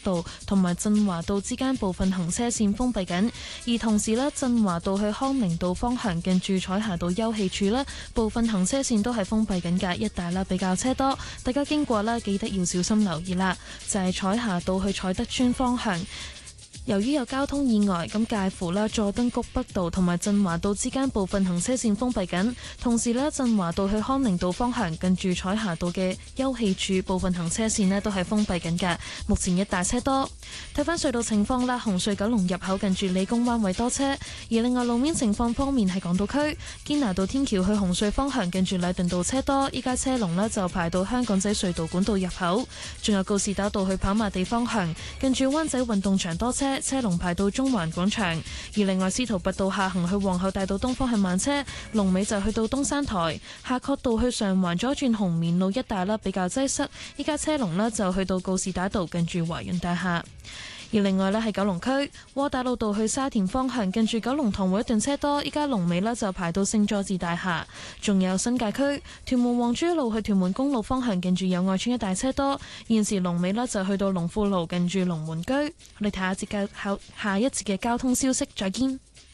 道同埋振華道之間部分行車線封閉緊，而同時呢，振華道去康寧道方向近住彩霞道休憩處呢，部分行車線都係封閉緊㗎，一帶啦比較車多，大家經過啦記得要小心留意啦。就係彩霞道去彩德邨方向。由於有交通意外，咁介乎啦佐敦谷北道同埋振華道之間部分行車線封閉緊，同時呢，振華道去康寧道方向近住彩霞道嘅休憩處部分行車線呢都係封閉緊嘅，目前一大車多。睇返隧道情況啦，紅隧九龍入口近住理工灣位多車，而另外路面情況方面係港島區堅拿道天橋去紅隧方向近住禮頓道車多，依家車龍呢就排到香港仔隧道管道入口，仲有告士打道去跑馬地方向近住灣仔運動場多車，車龍排到中環廣場，而另外司徒拔道下行去皇后大道東方向慢車，龍尾就去到東山台，夏慤道去上環左轉紅棉路一帶啦比較擠塞，依家車龍呢就去到告士打道近住華潤大廈。而另外呢，喺九龍區窩打老道去沙田方向近住九龍塘會一段車多，依家龍尾呢就排到聖佐治大廈。仲有新界區屯門皇珠路去屯門公路方向近住友愛邨一帶車多，現時龍尾呢就去到龍富路近住龍門居。我哋睇下一節嘅交通消息，再見。